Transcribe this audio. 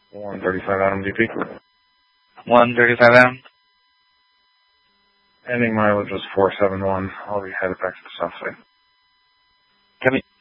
135 Adam DP. 135 Adam. Ending mileage was 471. I'll be headed back to the south side. Copy.